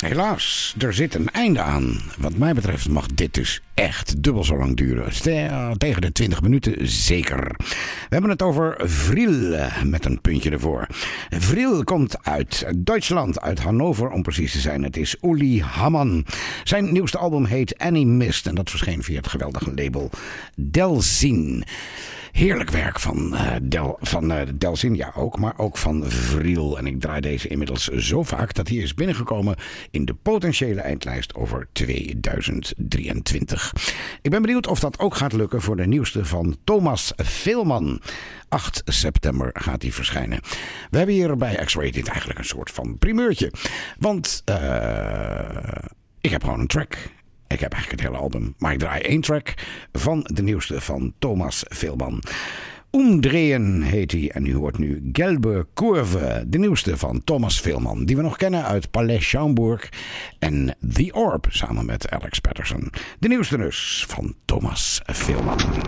Helaas, er zit een einde aan. Wat mij betreft mag dit dus echt dubbel zo lang duren. Tegen de 20 minuten zeker. We hebben het over Vril met een puntje ervoor. Vril komt uit Duitsland, uit Hannover om precies te zijn. Het is Uli Hamann. Zijn nieuwste album heet Animist en dat verscheen via het geweldige label Delzin. Heerlijk werk van Delzin, ja ook, maar ook van Vril. En ik draai deze inmiddels zo vaak dat hij is binnengekomen in de potentiële eindlijst over 2023. Ik ben benieuwd of dat ook gaat lukken voor de nieuwste van Thomas Veelman. 8 september gaat hij verschijnen. We hebben hier bij X-Rated eigenlijk een soort van primeurtje. Want ik heb gewoon een track. Ik heb eigenlijk het hele album, maar ik draai 1 track van de nieuwste van Thomas Veelman. Umdrehen heet hij en u hoort nu Gelbe Kurve, de nieuwste van Thomas Veelman, die we nog kennen uit Palais Schaumburg en The Orb samen met Alex Patterson. De nieuwste dus van Thomas Veelman.